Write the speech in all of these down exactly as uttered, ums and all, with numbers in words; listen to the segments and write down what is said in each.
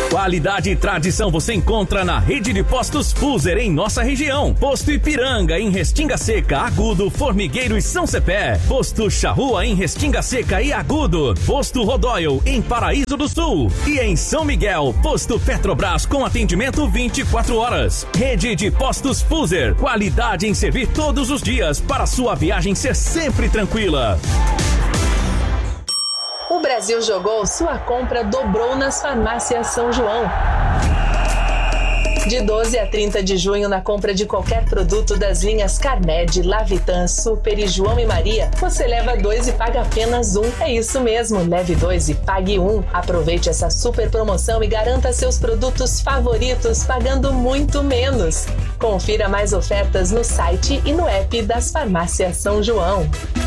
Qualidade e tradição você encontra na rede de postos Fuser em nossa região. Posto Ipiranga em Restinga Seca, Agudo, Formigueiro e São Cepé. Posto Charrua em Restinga Seca e Agudo. Posto Rodóio em Paraíso do Sul. E em São Miguel, Posto Petrobras com atendimento vinte e quatro horas. Rede de postos Fuser. Qualidade em servir todos os dias para sua viagem ser sempre tranquila. O Brasil jogou, sua compra dobrou nas farmácias São João. De doze a trinta de junho, na compra de qualquer produto das linhas Carmed, Lavitan, Super e João e Maria, você leva dois e paga apenas um. É isso mesmo, leve dois e pague um. Aproveite essa super promoção e garanta seus produtos favoritos pagando muito menos. Confira mais ofertas no site e no app das farmácias São João.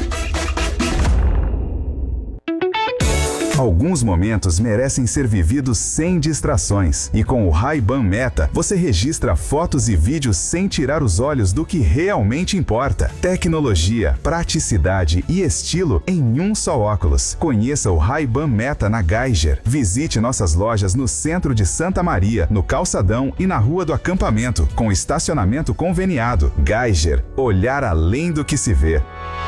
Alguns momentos merecem ser vividos sem distrações. E com o Ray-Ban Meta, você registra fotos e vídeos sem tirar os olhos do que realmente importa. Tecnologia, praticidade e estilo em um só óculos. Conheça o Ray-Ban Meta na Geiger. Visite nossas lojas no centro de Santa Maria, no Calçadão e na Rua do Acampamento, com estacionamento conveniado. Geiger, olhar além do que se vê.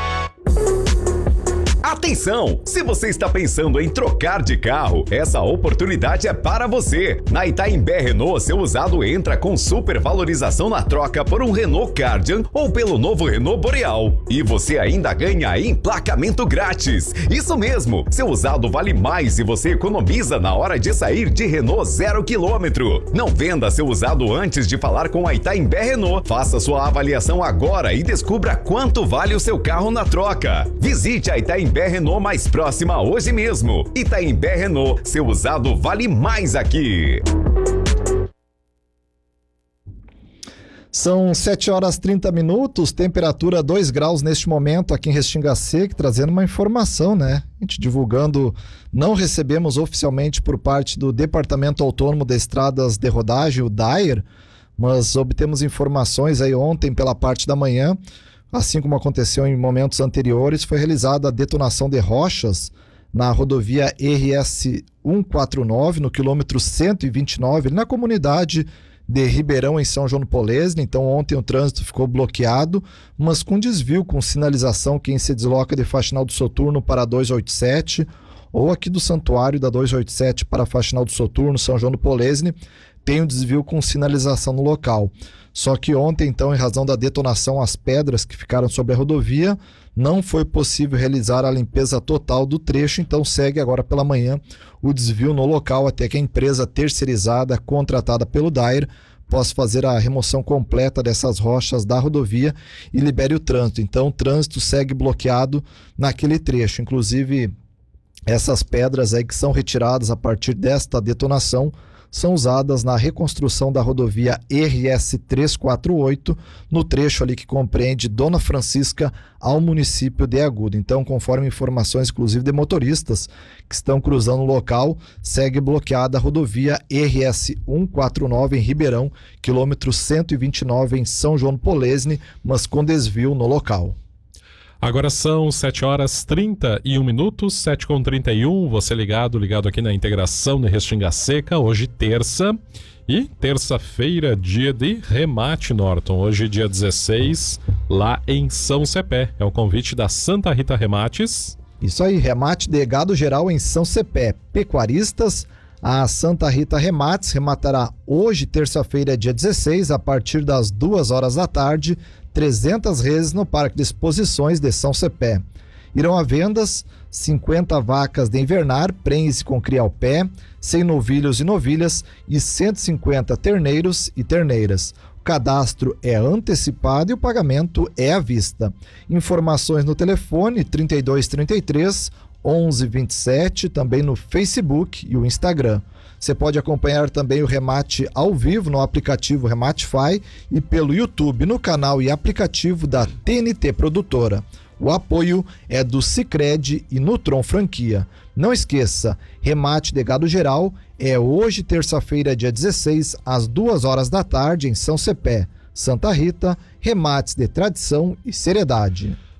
Atenção! Se você está pensando em trocar de carro, essa oportunidade é para você. Na Itaimbé Renault, seu usado entra com super valorização na troca por um Renault Kardian ou pelo novo Renault Boreal. E você ainda ganha emplacamento grátis. Isso mesmo! Seu usado vale mais e você economiza na hora de sair de Renault zero quilômetro. Não venda seu usado antes de falar com a Itaimbé Renault. Faça sua avaliação agora e descubra quanto vale o seu carro na troca. Visite a Itaimbé Renault mais próxima hoje mesmo. Itaimbé Renault, seu usado vale mais aqui. São sete horas e trinta minutos, temperatura dois graus neste momento aqui em Restinga Seca, trazendo uma informação, né? A gente divulgando, não recebemos oficialmente por parte do Departamento Autônomo de Estradas de Rodagem, o D A I R, mas obtemos informações aí ontem pela parte da manhã. Assim como aconteceu em momentos anteriores, foi realizada a detonação de rochas na rodovia R S cento e quarenta e nove, no quilômetro cento e vinte e nove, na comunidade de Ribeirão, em São João do Polesne. Então ontem o trânsito ficou bloqueado, mas com desvio, com sinalização, quem se desloca de Faxinal do Soturno para duzentos e oitenta e sete, ou aqui do Santuário da duzentos e oitenta e sete para Faxinal do Soturno, São João do Polesne, tem um desvio com sinalização no local. Só que ontem, então, em razão da detonação às pedras que ficaram sobre a rodovia, não foi possível realizar a limpeza total do trecho, então segue agora pela manhã o desvio no local até que a empresa terceirizada, contratada pelo D A I R, possa fazer a remoção completa dessas rochas da rodovia e libere o trânsito. Então o trânsito segue bloqueado naquele trecho. Inclusive, essas pedras aí que são retiradas a partir desta detonação são usadas na reconstrução da rodovia R S trezentos e quarenta e oito, no trecho ali que compreende Dona Francisca ao município de Agudo. Então, conforme informações, inclusive, de motoristas que estão cruzando o local, segue bloqueada a rodovia R S cento e quarenta e nove em Ribeirão, quilômetro cento e vinte e nove em São João do Polesne, mas com desvio no local. Agora são sete horas e trinta e um minutos, sete com trinta e um, você ligado, ligado aqui na Integração de Restinga Seca, hoje terça, e terça-feira, dia de remate, Norton, hoje dia dezesseis, lá em São Cepé, é o convite da Santa Rita Remates. Isso aí, remate de gado geral em São Cepé, pecuaristas. A Santa Rita Remates rematará hoje, terça-feira, dia dezesseis, a partir das duas horas da tarde, trezentas reses no Parque de Exposições de São Cepé. Irão à vendas cinquenta vacas de invernar, prenhes com cria ao pé, cem novilhos e novilhas e cento e cinquenta terneiros e terneiras. O cadastro é antecipado e o pagamento é à vista. Informações no telefone trinta e dois, trinta e três, onze, vinte e sete, também no Facebook e o Instagram. Você pode acompanhar também o remate ao vivo no aplicativo Rematify e pelo YouTube no canal e aplicativo da T N T Produtora. O apoio é do Sicredi e Nutron Franquia. Não esqueça, remate de gado geral é hoje, terça-feira, dia dezesseis, às duas horas da tarde, em São Cepé. Santa Rita, remates de tradição e seriedade.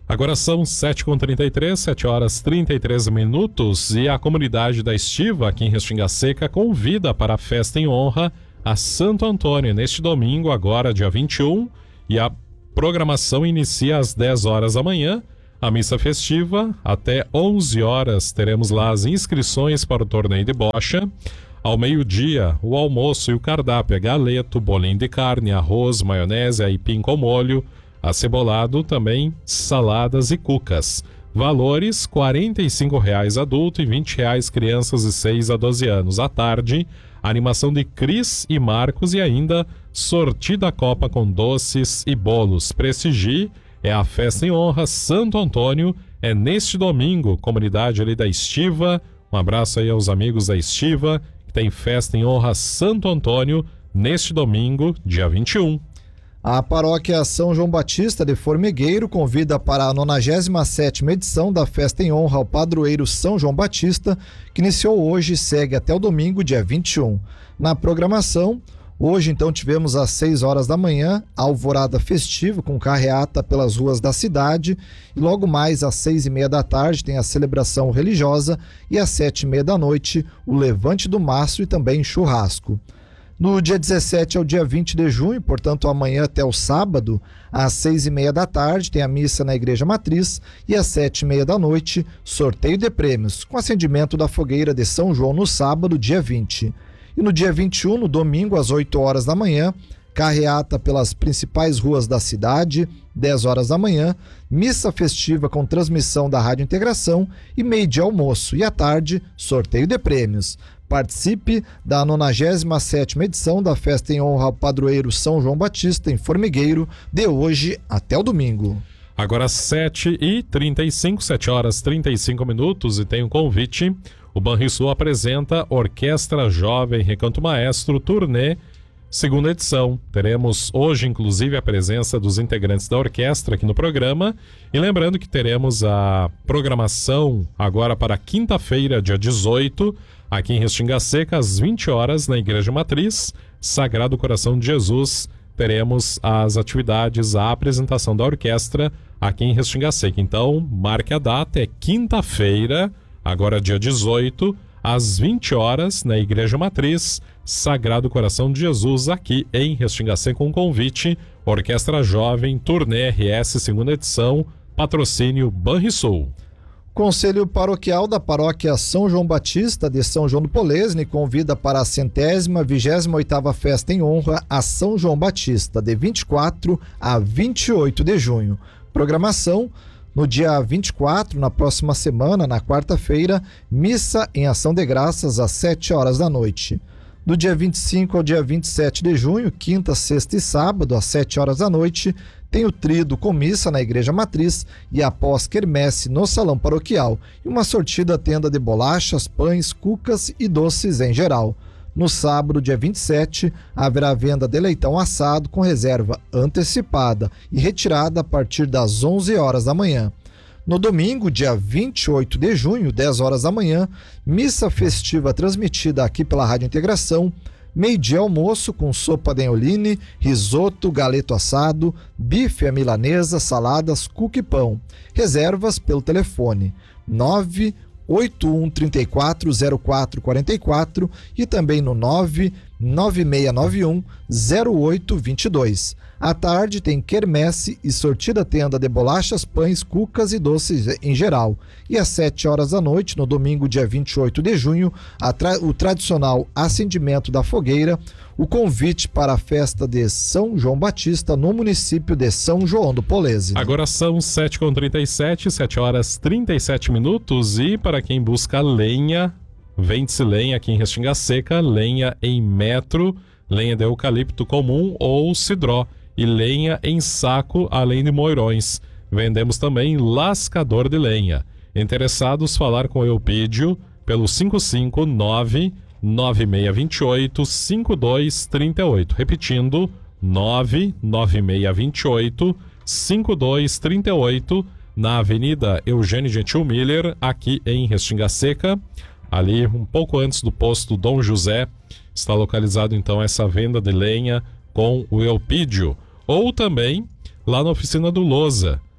Agora são sete e trinta e três, sete horas e trinta e três minutos, e a comunidade da Estiva, aqui em Restinga Seca, convida para a festa em honra a Santo Antônio, neste domingo, agora dia vinte e um, e a programação inicia às dez horas da manhã, a missa festiva, até onze horas teremos lá as inscrições para o torneio de bocha. Ao meio-dia, o almoço e o cardápio é galeto, bolinho de carne, arroz, maionese, aipim com molho, acebolado, também saladas e cucas. Valores quarenta e cinco reais adulto e vinte reais crianças de seis a doze anos. À tarde, animação de Cris e Marcos e ainda sorteio da Copa com doces e bolos. Prestigie, é a festa em honra Santo Antônio, é neste domingo, comunidade ali da Estiva. Um abraço aí aos amigos da Estiva, que tem festa em honra Santo Antônio neste domingo, dia vinte e um. A paróquia São João Batista de Formigueiro convida para a nonagésima sétima edição da festa em honra ao padroeiro São João Batista, que iniciou hoje e segue até o domingo, dia vinte e um. Na programação, hoje então tivemos às seis horas da manhã a alvorada festiva com carreata pelas ruas da cidade, e logo mais às seis e meia da tarde tem a celebração religiosa e às sete e meia da noite o levante do mastro e também churrasco. No dia dezessete ao dia vinte de junho, portanto amanhã até o sábado, às seis e meia da tarde tem a missa na Igreja Matriz e às sete e meia da noite, sorteio de prêmios, com acendimento da fogueira de São João no sábado, dia vinte. E no dia vinte e um, no domingo, às oito horas da manhã, carreata pelas principais ruas da cidade, dez horas da manhã, missa festiva com transmissão da Rádio Integração e meio-dia almoço. E à tarde, sorteio de prêmios. Participe da nonagésima sétima edição da festa em honra ao padroeiro São João Batista em Formigueiro, de hoje até o domingo. Agora sete e trinta e cinco, sete horas e trinta e cinco minutos, e tem um convite. O Banrisul apresenta Orquestra Jovem Recanto Maestro Turnê, segunda edição. Teremos hoje, inclusive, a presença dos integrantes da orquestra aqui no programa. E lembrando que teremos a programação agora para quinta-feira, dia dezoito, aqui em Restinga Seca, às vinte horas, na Igreja Matriz, Sagrado Coração de Jesus. Teremos as atividades, a apresentação da orquestra aqui em Restinga Seca. Então, marque a data, é quinta-feira, agora dia dezoito, às vinte horas, na Igreja Matriz, Sagrado Coração de Jesus, aqui em Restinga Seca, com convite, Orquestra Jovem, Turnê R S, segunda edição, patrocínio Banrisul. Conselho Paroquial da Paróquia São João Batista de São João do Polesne convida para a centésima, vigésima oitava festa em honra a São João Batista, de vinte e quatro a vinte e oito de junho. Programação: no dia vinte e quatro, na próxima semana, na quarta-feira, missa em ação de graças às sete horas da noite. Do dia vinte e cinco ao dia vinte e sete de junho, quinta, sexta e sábado, às sete horas da noite, tem o tríduo com missa na Igreja Matriz e após quermesse no Salão Paroquial e uma sortida tenda de bolachas, pães, cucas e doces em geral. No sábado, dia vinte e sete, haverá venda de leitão assado com reserva antecipada e retirada a partir das onze horas da manhã. No domingo, dia vinte e oito de junho, dez horas da manhã, missa festiva transmitida aqui pela Rádio Integração, meio-dia almoço com sopa de enholine, risoto, galeto assado, bife à milanesa, saladas, cuca e pão. Reservas pelo telefone nove oito um três quatro zero quatro quatro quatro e também no nove nove seis nove um zero oito dois dois. À tarde tem quermesse e sortida tenda de bolachas, pães, cucas e doces em geral. E às sete horas da noite, no domingo, dia vinte e oito de junho, a tra- o tradicional acendimento da fogueira, o convite para a festa de São João Batista no município de São João do Polesne. Agora são sete e trinta e sete, sete horas e trinta e sete minutos, e para quem busca lenha, vende-se lenha aqui em Restinga Seca, lenha em metro, lenha de eucalipto comum ou cidró, e lenha em saco, além de moirões. Vendemos também lascador de lenha. Interessados, falar com o Eupídio pelo cinco cinco nove nove seis dois oito cinco dois três oito. Repetindo, nove nove seis dois oito cinco dois três oito, na Avenida Eugênio Gentil Miller, aqui em Restinga Seca. Ali, um pouco antes do posto Dom José, está localizado então essa venda de lenha com o Eupídio. Ou também lá na oficina do Lousa,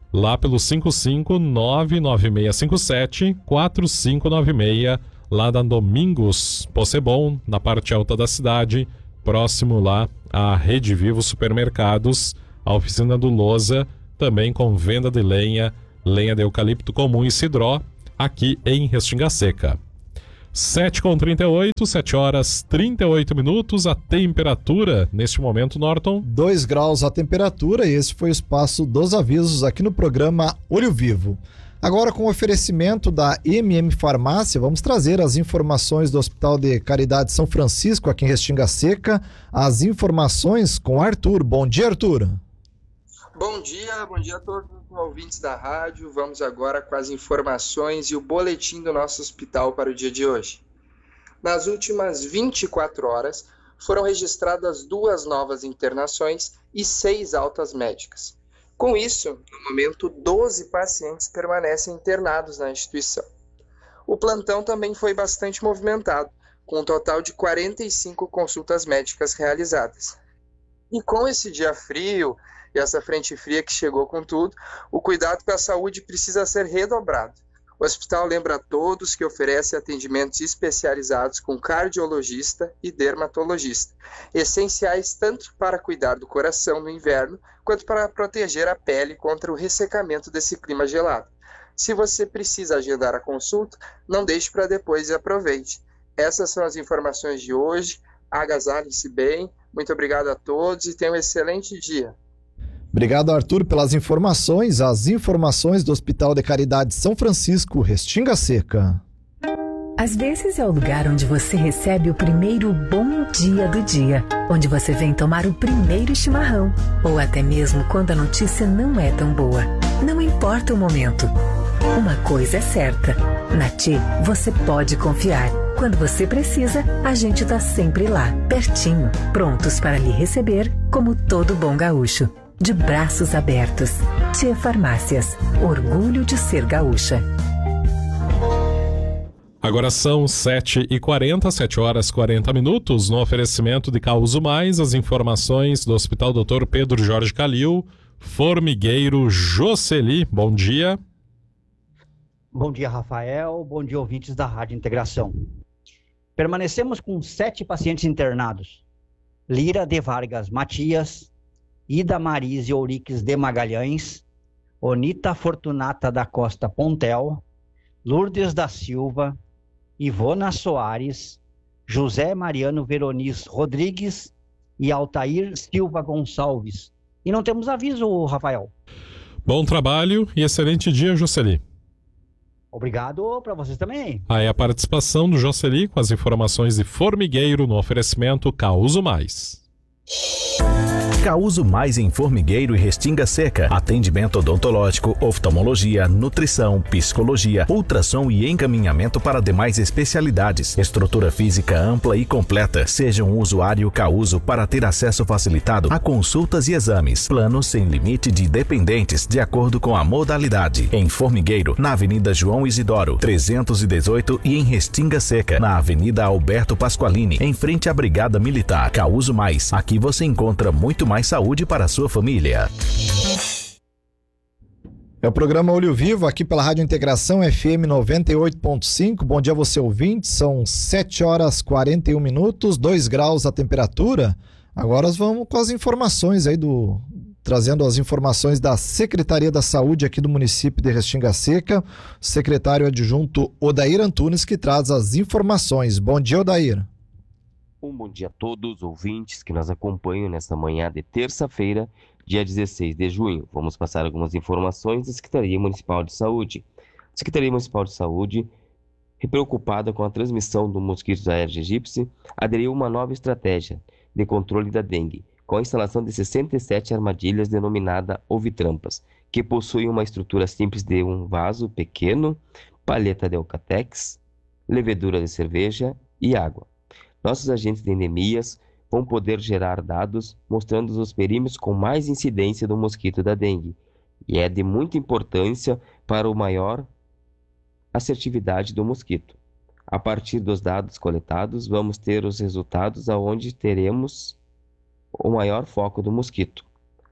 lá pelo cinco cinco nove nove seis cinco sete quatro cinco nove seis, lá da Domingos Possebon, na parte alta da cidade, próximo lá à Rede Vivo Supermercados, a oficina do Loza, também com venda de lenha, lenha de eucalipto comum e cidró, aqui em Restinga Seca. sete e trinta e oito, sete horas e trinta e oito minutos, a temperatura neste momento, Norton? dois graus a temperatura, e esse foi o espaço dos avisos aqui no programa Olho Vivo. Agora, com o oferecimento da M M Farmácia, vamos trazer as informações do Hospital de Caridade São Francisco, aqui em Restinga Seca. As informações com Arthur. Bom dia, Arthur. Bom dia, bom dia a todos os ouvintes da rádio. Vamos agora com as informações e o boletim do nosso hospital para o dia de hoje. Nas últimas vinte e quatro horas, foram registradas duas novas internações e seis altas médicas. Com isso, no momento, doze pacientes permanecem internados na instituição. O plantão também foi bastante movimentado, com um total de quarenta e cinco consultas médicas realizadas. E com esse dia frio e essa frente fria que chegou com tudo, o cuidado com a saúde precisa ser redobrado. O hospital lembra a todos que oferece atendimentos especializados com cardiologista e dermatologista, essenciais tanto para cuidar do coração no inverno, quanto para proteger a pele contra o ressecamento desse clima gelado. Se você precisa agendar a consulta, não deixe para depois e aproveite. Essas são as informações de hoje. Agasalhem-se bem. Muito obrigado a todos e tenham um excelente dia. Obrigado, Arthur, pelas informações. As informações do Hospital de Caridade São Francisco, Restinga Seca. Às vezes é o lugar onde você recebe o primeiro bom dia do dia, onde você vem tomar o primeiro chimarrão, ou até mesmo quando a notícia não é tão boa. Não importa o momento. Uma coisa é certa, na T I você pode confiar. Quando você precisa, a gente tá sempre lá, pertinho, prontos para lhe receber como todo bom gaúcho. De braços abertos. Tchê Farmácias. Orgulho de ser gaúcha. Agora são sete e quarenta, sete horas e quarenta minutos, no oferecimento de Causo Mais, as informações do Hospital doutor Pedro Jorge Calil, Formigueiro Jocely. Bom dia. Bom dia, Rafael. Bom dia, ouvintes da Rádio Integração. Permanecemos com sete pacientes internados. Lira de Vargas Matias, Ida Marise Ouriques de Magalhães, Onita Fortunata da Costa Pontel, Lourdes da Silva, Ivona Soares, José Mariano Veronis Rodrigues e Altair Silva Gonçalves. E não temos aviso, Rafael. Bom trabalho e excelente dia, Jocely. Obrigado para vocês também. Aí a participação do Jocely com as informações de Formigueiro no oferecimento Causo Mais. Causo Mais em Formigueiro e Restinga Seca. Atendimento odontológico, oftalmologia, nutrição, psicologia, ultrassom e encaminhamento para demais especialidades. Estrutura física ampla e completa. Seja um usuário Causo para ter acesso facilitado a consultas e exames. Plano sem limite de dependentes, de acordo com a modalidade. Em Formigueiro, na Avenida João Isidoro, trezentos e dezoito, e em Restinga Seca, na Avenida Alberto Pasqualini, em frente à Brigada Militar. Causo Mais. Aqui você encontra muito mais saúde para a sua família. É o programa Olho Vivo, aqui pela Rádio Integração F M noventa e oito ponto cinco. Bom dia a você, ouvinte. São sete horas e quarenta e um minutos, dois graus a temperatura. Agora vamos com as informações aí do... trazendo as informações da Secretaria da Saúde aqui do município de Restinga Seca. Secretário adjunto Odair Antunes, que traz as informações. Bom dia, Odair. Um bom dia a todos os ouvintes que nos acompanham nesta manhã de terça-feira, dia dezesseis de junho. Vamos passar algumas informações da Secretaria Municipal de Saúde. A Secretaria Municipal de Saúde, preocupada com a transmissão do mosquito Aedes aegypti, aderiu a uma nova estratégia de controle da dengue, com a instalação de sessenta e sete armadilhas denominada ovitrampas, que possuem uma estrutura simples de um vaso pequeno, palheta de Alcatex, levedura de cerveja e água. Nossos agentes de endemias vão poder gerar dados mostrando os perímetros com mais incidência do mosquito da dengue, e é de muita importância para a maior assertividade do mosquito. A partir dos dados coletados, vamos ter os resultados aonde teremos o maior foco do mosquito.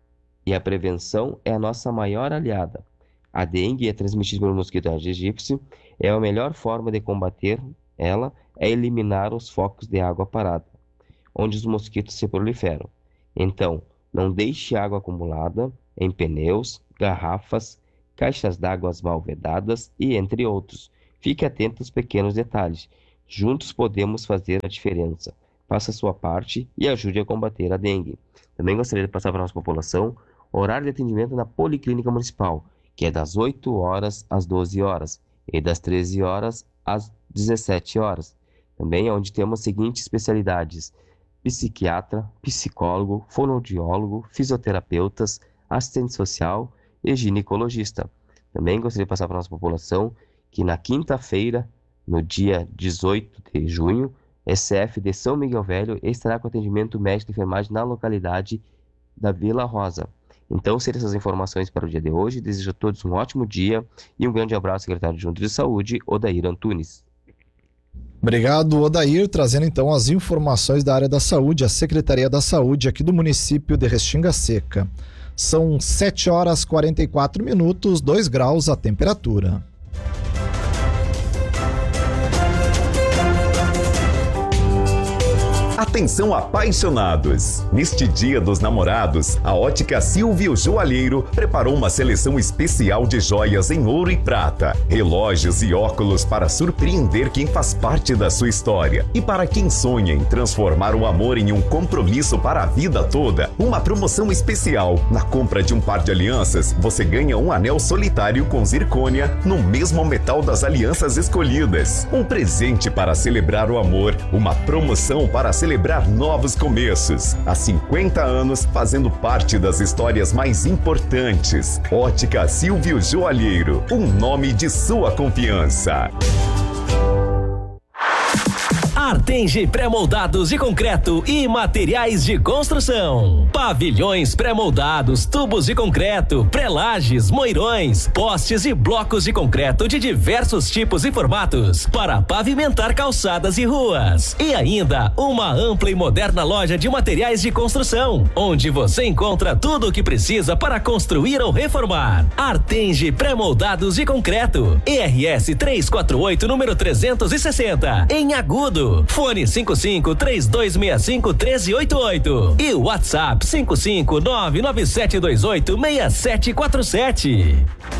e a prevenção é a nossa maior aliada. A dengue é transmitida pelo mosquito Aedes aegypti, é a melhor forma de combater ela é eliminar os focos de água parada, onde os mosquitos se proliferam. Então, não deixe água acumulada em pneus, garrafas, caixas d'água mal vedadas e entre outros. Fique atento aos pequenos detalhes. Juntos podemos fazer a diferença. Faça a sua parte e ajude a combater a dengue. Também gostaria de passar para a nossa população o horário de atendimento na Policlínica Municipal, que é das oito horas às doze horas e das treze horas às dezessete horas. Também é onde temos as seguintes especialidades: psiquiatra, psicólogo, fonoaudiólogo, fisioterapeutas, assistente social e ginecologista. Também gostaria de passar para a nossa população que na quinta-feira, no dia dezoito de junho, S F de São Miguel Velho estará com atendimento médico de enfermagem na localidade da Vila Rosa. Então, seriam essas informações para o dia de hoje. Desejo a todos um ótimo dia e um grande abraço, secretário adjunto de Saúde, Odair Antunes. Obrigado, Odair, trazendo então as informações da área da saúde, a Secretaria da Saúde aqui do município de Restinga Seca. São sete horas e quarenta e quatro minutos, dois graus a temperatura. Atenção, apaixonados! Neste Dia dos Namorados, a Ótica Silvio Joalheiro preparou uma seleção especial de joias em ouro e prata, relógios e óculos para surpreender quem faz parte da sua história. E para quem sonha em transformar o amor em um compromisso para a vida toda, uma promoção especial. Na compra de um par de alianças, você ganha um anel solitário com zircônia no mesmo metal das alianças escolhidas. Um presente para celebrar o amor, uma promoção para celebrar novos começos. Há cinquenta anos, fazendo parte das histórias mais importantes. Ótica Silvio Joalheiro, um nome de sua confiança. Artenge pré-moldados de concreto e materiais de construção. Pavilhões pré-moldados, tubos de concreto, pré-lajes, moirões, postes e blocos de concreto de diversos tipos e formatos para pavimentar calçadas e ruas. E ainda uma ampla e moderna loja de materiais de construção, onde você encontra tudo o que precisa para construir ou reformar. Artenge pré-moldados de concreto. E R S trezentos e quarenta e oito, número trezentos e sessenta, em Agudo. Fone cinco cinco, três dois seis cinco, um três oito oito e WhatsApp cinco cinco nove nove sete dois oito seis sete quatro sete.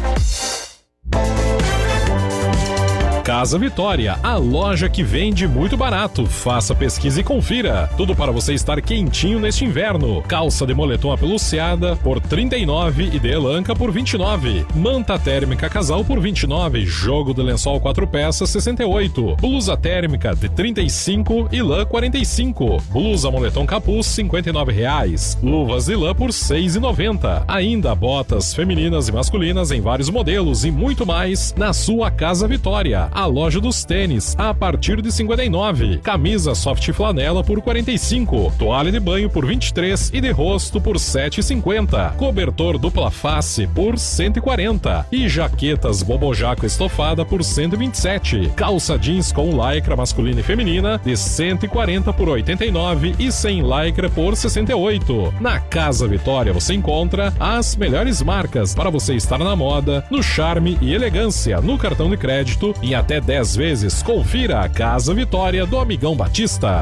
Casa Vitória, a loja que vende muito barato. Faça pesquisa e confira. Tudo para você estar quentinho neste inverno. Calça de moletom apeluciada por trinta e nove reais e de elanca por vinte e nove reais. Manta térmica casal por vinte e nove reais. Jogo de lençol quatro peças sessenta e oito reais. Blusa térmica de trinta e cinco reais e lã quarenta e cinco reais. Blusa moletom capuz cinquenta e nove reais. Luvas de lã por seis reais e noventa centavos. Ainda botas femininas e masculinas em vários modelos e muito mais na sua Casa Vitória. A loja dos tênis a partir de cinquenta e nove reais. Camisa soft flanela por quarenta e cinco reais. Toalha de banho por vinte e três reais e de rosto por sete reais e cinquenta centavos. Cobertor dupla face por cento e quarenta reais. E jaquetas bobojaco estofada por cento e vinte e sete reais. Calça jeans com lycra masculina e feminina de cento e quarenta reais por oitenta e nove reais e sem lycra por sessenta e oito reais. Na Casa Vitória você encontra as melhores marcas para você estar na moda, no charme e elegância, no cartão de crédito em até dez vezes. Confira a Casa Vitória do Amigão Batista.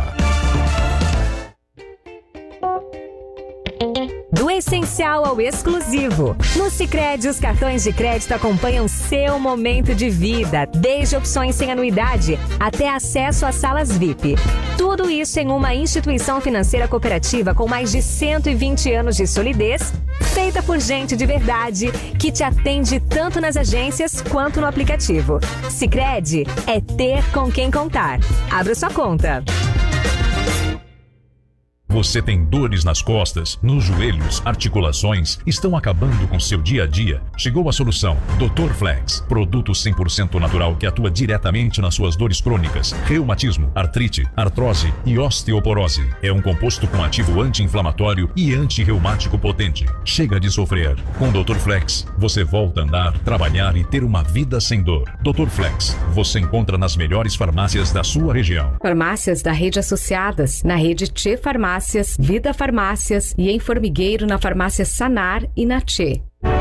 Do essencial ao exclusivo. No Sicredi, os cartões de crédito acompanham seu momento de vida, desde opções sem anuidade até acesso às salas V I P. Tudo isso em uma instituição financeira cooperativa com mais de cento e vinte anos de solidez, feita por gente de verdade, que te atende tanto nas agências quanto no aplicativo. Sicredi é ter com quem contar. Abra sua conta. Você tem dores nas costas, nos joelhos, articulações, estão acabando com seu dia a dia? Chegou a solução. doutor Flex, produto cem por cento natural que atua diretamente nas suas dores crônicas, reumatismo, artrite, artrose e osteoporose. É um composto com ativo anti-inflamatório e anti-reumático potente. Chega de sofrer. Com doutor Flex, você volta a andar, trabalhar e ter uma vida sem dor. doutor Flex, você encontra nas melhores farmácias da sua região. Farmácias da Rede Associadas, na rede Tchê Farmácia Farmácias, Vida Farmácias e em Formigueiro na farmácia Sanar e na Tchê.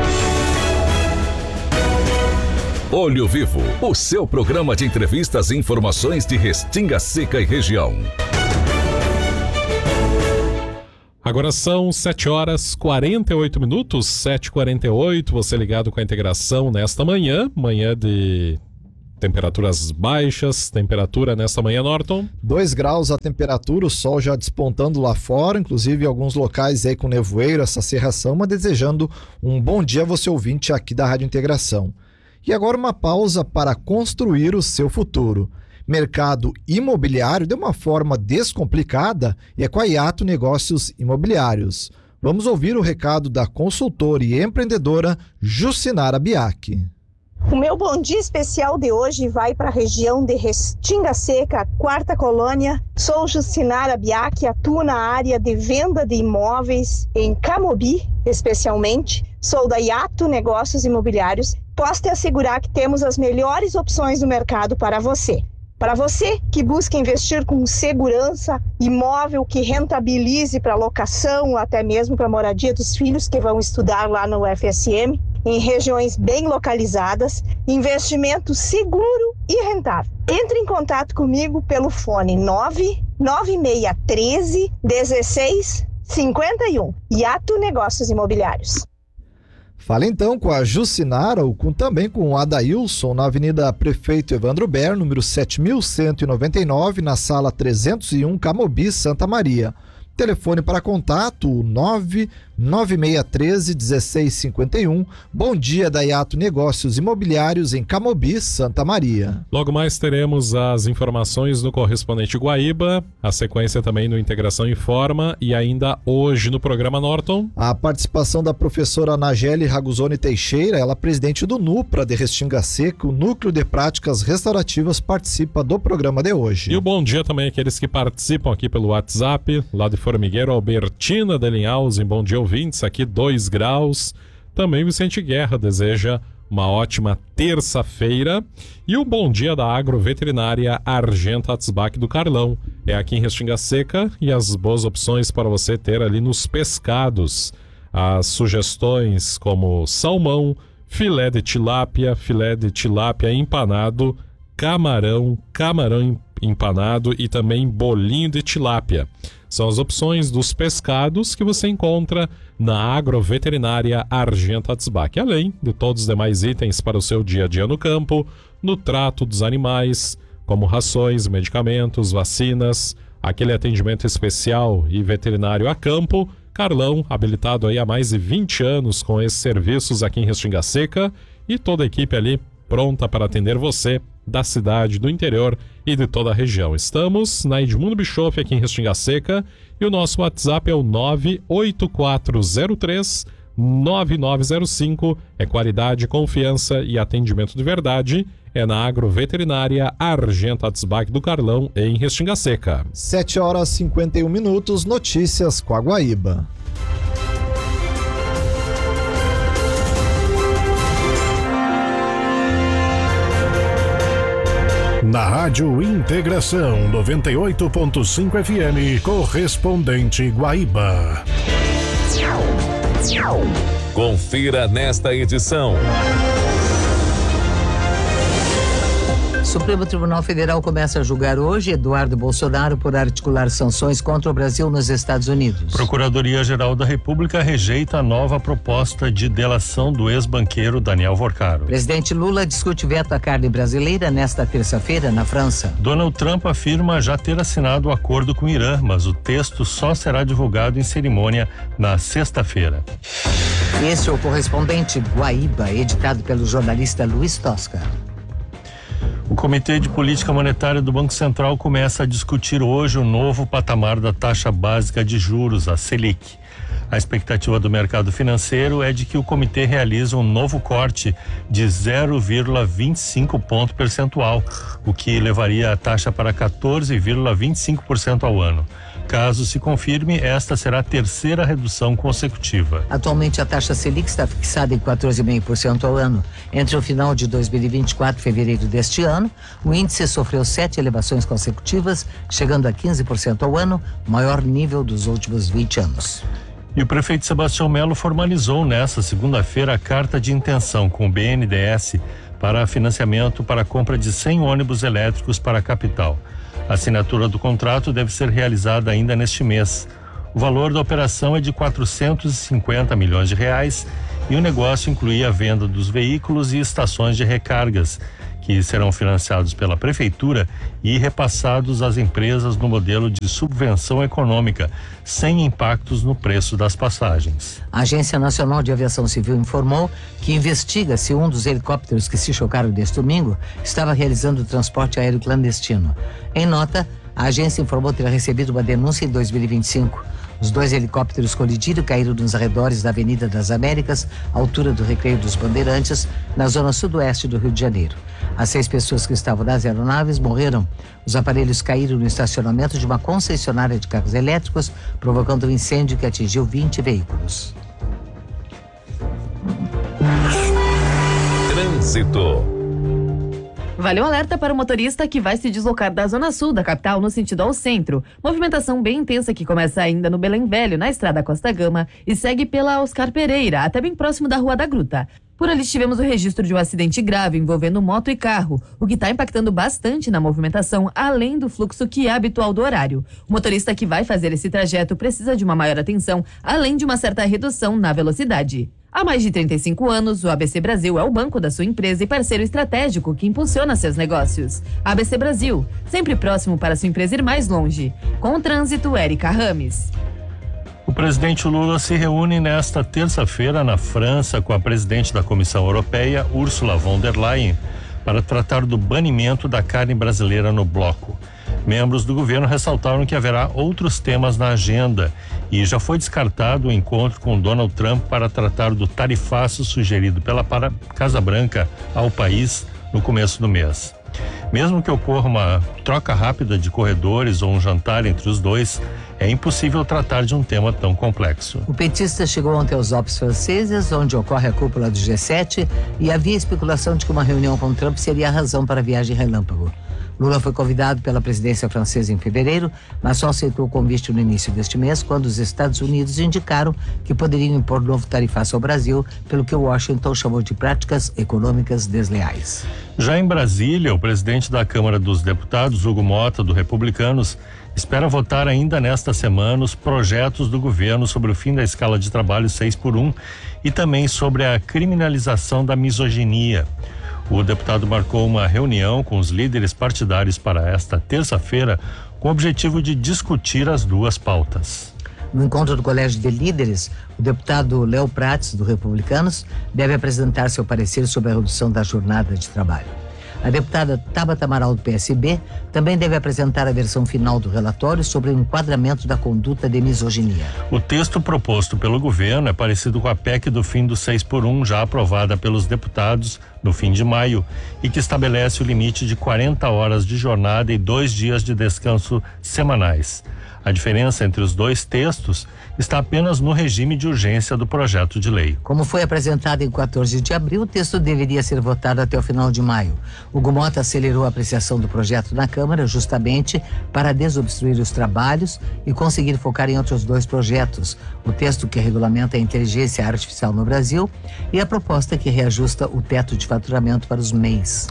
Olho Vivo, o seu programa de entrevistas e informações de Restinga Seca e região. Agora são sete horas e quarenta e oito minutos, sete e quarenta e oito, você ligado com a integração nesta manhã, manhã de temperaturas baixas, temperatura nesta manhã, Norton? dois graus a temperatura, o sol já despontando lá fora, inclusive alguns locais aí com nevoeiro, essa cerração, mas desejando um bom dia a você ouvinte aqui da Rádio Integração. E agora uma pausa para construir o seu futuro. Mercado imobiliário de uma forma descomplicada e é com a Iato Negócios Imobiliários. Vamos ouvir o recado da consultora e empreendedora Jucinara Biac. O meu bom dia especial de hoje vai para a região de Restinga Seca, quarta colônia. Sou Jucinara Biac, atuo na área de venda de imóveis em Camobi, especialmente. Sou da Iato Negócios Imobiliários. Posso te assegurar que temos as melhores opções no mercado para você. Para você que busca investir com segurança, imóvel que rentabilize para locação ou até mesmo para a moradia dos filhos que vão estudar lá no U F S M, em regiões bem localizadas, investimento seguro e rentável. Entre em contato comigo pelo fone nove nove seis um três, um seis cinco um. Iato Negócios Imobiliários. Fala então com a Jucinara ou com, também com o Adailson na Avenida Prefeito Evandro Ber, número sete mil cento e noventa e nove, na sala trezentos e um, Camobi, Santa Maria. Telefone para contato nove nove seis um três, um seis cinco um. Bom dia da Iato Negócios Imobiliários em Camobi, Santa Maria. Logo mais teremos as informações no correspondente Guaíba, a sequência também no Integração Informa e ainda hoje no programa Norton. A participação da professora Nageli Raguzoni Teixeira, ela presidente do NUPRA de Restinga Seca, o Núcleo de Práticas Restaurativas, participa do programa de hoje. E o bom dia também àqueles que participam aqui pelo WhatsApp, lá de Formigueiro, Albertina Delinhausen, bom dia ouvintes, aqui dois graus. Também Vicente Guerra deseja uma ótima terça-feira. E um bom dia da Agroveterinária Argenta Atzbach do Carlão. É aqui em Restinga Seca e as boas opções para você ter ali nos pescados. As sugestões como salmão, filé de tilápia, filé de tilápia empanado, camarão, camarão empanado e também bolinho de tilápia. São as opções dos pescados que você encontra na Agroveterinária Argenta Atzbach, além de todos os demais itens para o seu dia a dia no campo, no trato dos animais, como rações, medicamentos, vacinas, aquele atendimento especial e veterinário a campo. Carlão, habilitado aí há mais de vinte anos com esses serviços aqui em Restinga Seca, e toda a equipe ali pronta para atender você da cidade, do interior e de toda a região. Estamos na Edmundo Bischoff aqui em Restinga Seca e o nosso WhatsApp é o nove oito quatro zero três nove nove zero cinco. É qualidade, confiança e atendimento de verdade. É na Agroveterinária Argenta Atzbach do Carlão, em Restinga Seca. sete horas e cinquenta e um minutos, notícias com a Guaíba. Na Rádio Integração noventa e oito ponto cinco F M, correspondente Guaíba. Confira nesta edição. Supremo Tribunal Federal começa a julgar hoje Eduardo Bolsonaro por articular sanções contra o Brasil nos Estados Unidos. Procuradoria-Geral da República rejeita a nova proposta de delação do ex-banqueiro Daniel Vorcaro. Presidente Lula discute veto à carne brasileira nesta terça-feira na França. Donald Trump afirma já ter assinado o acordo com o Irã, mas o texto só será divulgado em cerimônia na sexta-feira. Este é o correspondente Guaíba, editado pelo jornalista Luiz Tosca. O Comitê de Política Monetária do Banco Central começa a discutir hoje o novo patamar da taxa básica de juros, a Selic. A expectativa do mercado financeiro é de que o comitê realize um novo corte de zero vírgula vinte e cinco ponto percentual, o que levaria a taxa para quatorze vírgula vinte e cinco por cento ao ano. Caso se confirme, esta será a terceira redução consecutiva. Atualmente, a taxa Selic está fixada em quatorze vírgula cinco por cento ao ano. Entre o final de dois mil e vinte e quatro e fevereiro deste ano, o índice sofreu sete elevações consecutivas, chegando a quinze por cento ao ano, maior nível dos últimos vinte anos. E o prefeito Sebastião Melo formalizou nesta segunda-feira a carta de intenção com o B N D E S para financiamento para a compra de cem ônibus elétricos para a capital. A assinatura do contrato deve ser realizada ainda neste mês. O valor da operação é de quatrocentos e cinquenta milhões de reais e o negócio inclui a venda dos veículos e estações de recargas, que serão financiados pela prefeitura e repassados às empresas no modelo de subvenção econômica, sem impactos no preço das passagens. A Agência Nacional de Aviação Civil informou que investiga se um dos helicópteros que se chocaram deste domingo estava realizando transporte aéreo clandestino. Em nota, a agência informou ter recebido uma denúncia em dois mil e vinte e cinco. Os dois helicópteros colidiram e caíram nos arredores da Avenida das Américas, altura do Recreio dos Bandeirantes, na zona sudoeste do Rio de Janeiro. As seis pessoas que estavam nas aeronaves morreram. Os aparelhos caíram no estacionamento de uma concessionária de carros elétricos, provocando um incêndio que atingiu vinte veículos. Trânsito. Vale um alerta para o motorista que vai se deslocar da zona sul da capital no sentido ao centro. Movimentação bem intensa que começa ainda no Belém Velho, na estrada Costa Gama, e segue pela Oscar Pereira, até bem próximo da Rua da Gruta. Por ali tivemos o registro de um acidente grave envolvendo moto e carro, o que está impactando bastante na movimentação, além do fluxo que é habitual do horário. O motorista que vai fazer esse trajeto precisa de uma maior atenção, além de uma certa redução na velocidade. Há mais de trinta e cinco anos, o A B C Brasil é o banco da sua empresa e parceiro estratégico que impulsiona seus negócios. A B C Brasil, sempre próximo para sua empresa ir mais longe. Com o trânsito, Érica Rames. O presidente Lula se reúne nesta terça-feira na França com a presidente da Comissão Europeia, Ursula von der Leyen, para tratar do banimento da carne brasileira no bloco. Membros do governo ressaltaram que haverá outros temas na agenda e já foi descartado o encontro com Donald Trump para tratar do tarifaço sugerido pela Casa Branca ao país no começo do mês. Mesmo que ocorra uma troca rápida de corredores ou um jantar entre os dois, é impossível tratar de um tema tão complexo. O petista chegou ontem aos Alpes franceses, onde ocorre a cúpula do G sete, e havia especulação de que uma reunião com Trump seria a razão para a viagem relâmpago. Lula foi convidado pela presidência francesa em fevereiro, mas só aceitou o convite no início deste mês, quando os Estados Unidos indicaram que poderiam impor novo tarifaço ao Brasil, pelo que Washington chamou de práticas econômicas desleais. Já em Brasília, o presidente da Câmara dos Deputados, Hugo Mota, do Republicanos, espera votar ainda nesta semana os projetos do governo sobre o fim da escala de trabalho seis por um e também sobre a criminalização da misoginia. O deputado marcou uma reunião com os líderes partidários para esta terça-feira com o objetivo de discutir as duas pautas. No encontro do Colégio de Líderes, o deputado Léo Prates, do Republicanos, deve apresentar seu parecer sobre a redução da jornada de trabalho. A deputada Tabata Amaral, do P S B, também deve apresentar a versão final do relatório sobre o enquadramento da conduta de misoginia. O texto proposto pelo governo é parecido com a P E C do fim do seis por um, já aprovada pelos deputados no fim de maio, e que estabelece o limite de quarenta horas de jornada e dois dias de descanso semanais. A diferença entre os dois textos está apenas no regime de urgência do projeto de lei. Como foi apresentado em quatorze de abril, o texto deveria ser votado até o final de maio. O Gumota acelerou a apreciação do projeto na Câmara justamente para desobstruir os trabalhos e conseguir focar em outros dois projetos: o texto que regulamenta a inteligência artificial no Brasil e a proposta que reajusta o teto de faturamento para os M E Is.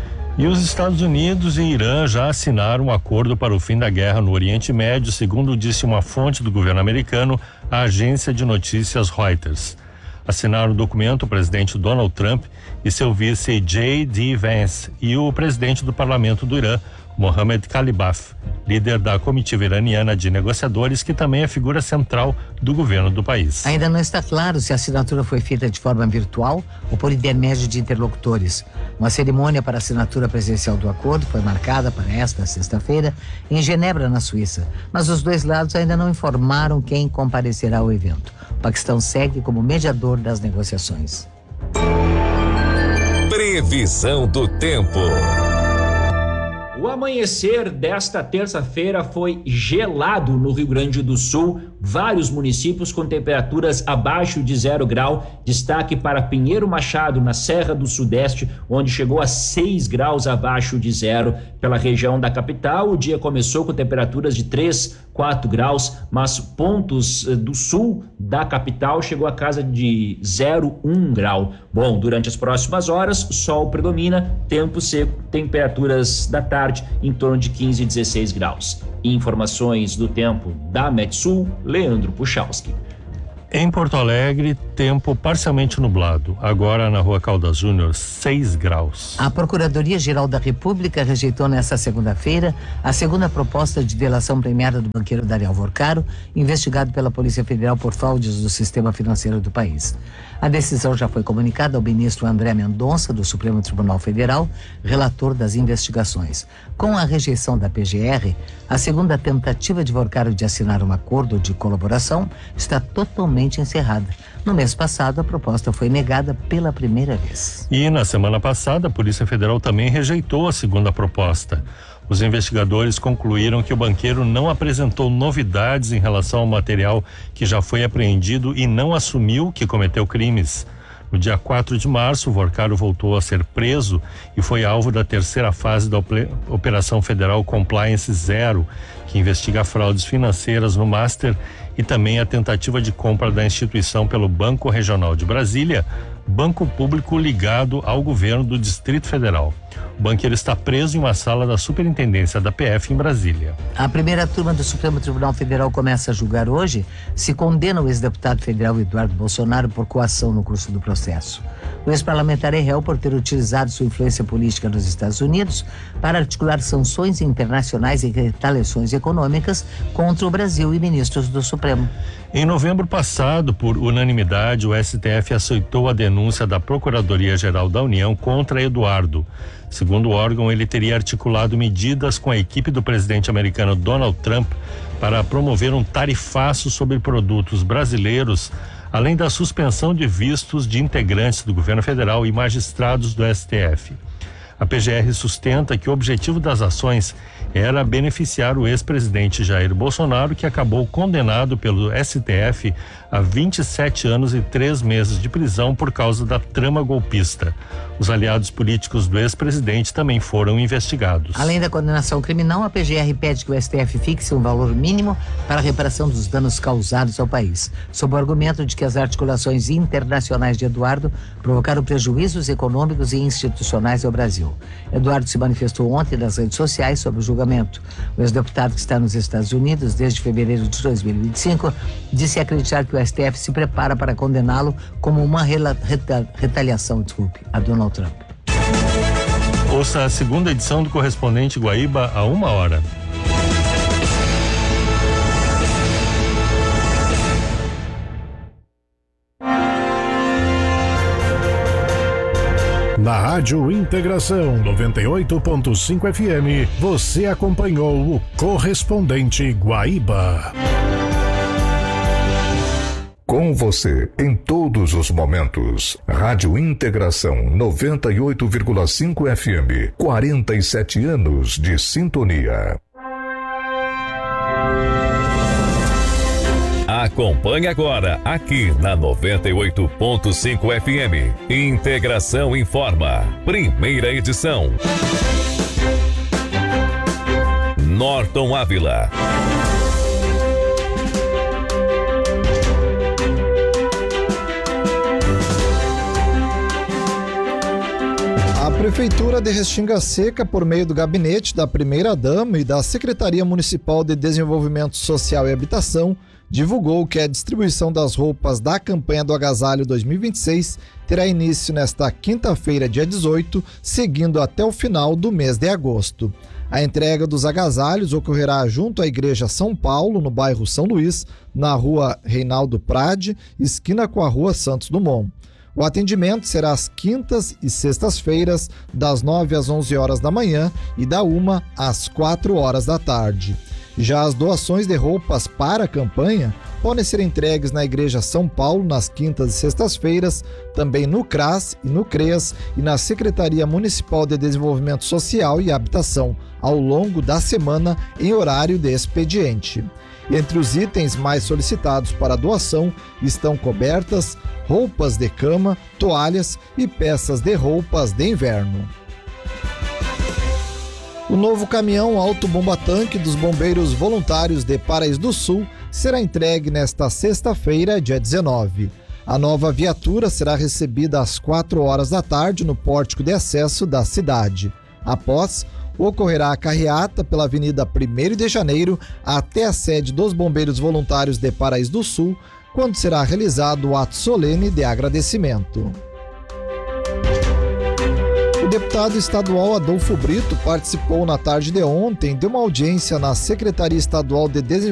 E os Estados Unidos e Irã já assinaram um acordo para o fim da guerra no Oriente Médio, segundo disse uma fonte do governo americano, a agência de notícias Reuters. Assinaram o documento o presidente Donald Trump e seu vice J D Vance e o presidente do parlamento do Irã, Mohammad Khalibaf, líder da comitiva iraniana de negociadores, que também é figura central do governo do país. Ainda não está claro se a assinatura foi feita de forma virtual ou por intermédio de interlocutores. Uma cerimônia para a assinatura presencial do acordo foi marcada para esta sexta-feira em Genebra, na Suíça, mas os dois lados ainda não informaram quem comparecerá ao evento. O Paquistão segue como mediador das negociações. Previsão do tempo. O amanhecer desta terça-feira foi gelado no Rio Grande do Sul, vários municípios com temperaturas abaixo de zero grau, destaque para Pinheiro Machado, na Serra do Sudeste, onde chegou a seis graus abaixo de zero. Pela região da capital, o dia começou com temperaturas de três, quatro graus, mas pontos do sul da capital chegou a casa de zero, um grau. Bom, durante as próximas horas, sol predomina, tempo seco, temperaturas da tarde em torno de quinze, dezesseis graus. Informações do tempo da Metsul, Leandro Puchalski. Em Porto Alegre, tempo parcialmente nublado. Agora na Rua Caldas Júnior, seis graus. A Procuradoria-Geral da República rejeitou nesta segunda-feira a segunda proposta de delação premiada do banqueiro Dariel Vorcaro, investigado pela Polícia Federal por fraudes do sistema financeiro do país. A decisão já foi comunicada ao ministro André Mendonça, do Supremo Tribunal Federal, relator das investigações. Com a rejeição da P G R, a segunda tentativa de Vorcaro de assinar um acordo de colaboração está totalmente encerrada. No mês passado, a proposta foi negada pela primeira vez. E na semana passada, a Polícia Federal também rejeitou a segunda proposta. Os investigadores concluíram que o banqueiro não apresentou novidades em relação ao material que já foi apreendido e não assumiu que cometeu crimes. No dia quatro de março, o Vorcaro voltou a ser preso e foi alvo da terceira fase da Operação Federal Compliance Zero, que investiga fraudes financeiras no Master e também a tentativa de compra da instituição pelo Banco Regional de Brasília, banco público ligado ao governo do Distrito Federal. O banqueiro está preso em uma sala da Superintendência da P F em Brasília. A primeira turma do Supremo Tribunal Federal começa a julgar hoje se condena o ex-deputado federal Eduardo Bolsonaro por coação no curso do processo. O ex-parlamentar é réu por ter utilizado sua influência política nos Estados Unidos para articular sanções internacionais e retaliações econômicas contra o Brasil e ministros do Supremo. Em novembro passado, por unanimidade, o S T F aceitou a denúncia da Procuradoria-Geral da União contra Eduardo. Segundo o órgão, ele teria articulado medidas com a equipe do presidente americano Donald Trump para promover um tarifaço sobre produtos brasileiros, além da suspensão de vistos de integrantes do governo federal e magistrados do S T F. A P G R sustenta que o objetivo das ações era beneficiar o ex-presidente Jair Bolsonaro, que acabou condenado pelo S T F a vinte e sete anos e três meses de prisão por causa da trama golpista. Os aliados políticos do ex-presidente também foram investigados. Além da condenação criminal, a P G R pede que o S T F fixe um valor mínimo para a reparação dos danos causados ao país, sob o argumento de que as articulações internacionais de Eduardo provocaram prejuízos econômicos e institucionais ao Brasil. Eduardo se manifestou ontem nas redes sociais sobre o julgamento. O ex-deputado, que está nos Estados Unidos desde fevereiro de dois mil e vinte e cinco, disse acreditar que o S T F se prepara para condená-lo como uma rela- reta- retaliação, desculpe, a Donald Trump. Ouça a segunda edição do Correspondente Guaíba a uma hora. Na Rádio Integração noventa e oito ponto cinco F M, você acompanhou o Correspondente Guaíba. Com você em todos os momentos. Rádio Integração noventa e oito vírgula cinco F M, quarenta e sete anos de sintonia. Acompanhe agora, aqui na noventa e oito ponto cinco F M. Integração Informa. Primeira edição. Norton Ávila. A Prefeitura de Restinga Seca, por meio do gabinete da Primeira-Dama e da Secretaria Municipal de Desenvolvimento Social e Habitação, divulgou que a distribuição das roupas da campanha do Agasalho dois mil e vinte e seis terá início nesta quinta-feira, dia dezoito, seguindo até o final do mês de agosto. A entrega dos agasalhos ocorrerá junto à Igreja São Paulo, no bairro São Luís, na rua Reinaldo Prade, esquina com a rua Santos Dumont. O atendimento será às quintas e sextas-feiras, das nove às onze horas da manhã e da uma às quatro horas da tarde. Já as doações de roupas para a campanha podem ser entregues na Igreja São Paulo nas quintas e sextas-feiras, também no CRAS e no CREAS e na Secretaria Municipal de Desenvolvimento Social e Habitação, ao longo da semana em horário de expediente. Entre os itens mais solicitados para doação estão cobertas, roupas de cama, toalhas e peças de roupas de inverno. O novo caminhão auto-bomba-tanque dos Bombeiros Voluntários de Paraíso do Sul será entregue nesta sexta-feira, dia dezenove. A nova viatura será recebida às quatro horas da tarde no pórtico de acesso da cidade. Após, ocorrerá a carreata pela Avenida primeiro de Janeiro até a sede dos Bombeiros Voluntários de Paraíso do Sul, quando será realizado o ato solene de agradecimento. O deputado estadual Adolfo Brito participou na tarde de ontem de uma audiência na Secretaria Estadual de Desenvolvimento